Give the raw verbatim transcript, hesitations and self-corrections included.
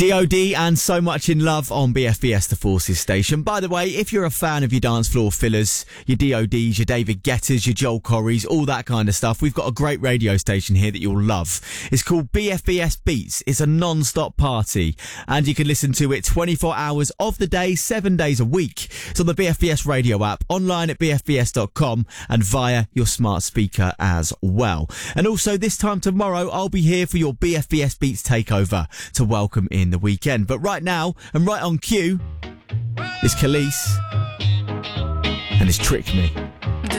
D O D and So Much in Love on B F B S The Forces station. By the way, if you're a fan of your dance floor fillers, your D O Ds, your David Guettas, your Joel Corrys, all that kind of stuff, we've got a great radio station here that you'll love. It's called B F B S Beats. It's a non-stop party and you can listen to it twenty-four hours of the day, seven days a week. It's on the B F B S radio app, online at b f b s dot com and via your smart speaker as well. And also this time tomorrow, I'll be here for your B F B S Beats takeover to welcome in the weekend. But right now, and right on cue, is Khalees and it's Trick Me.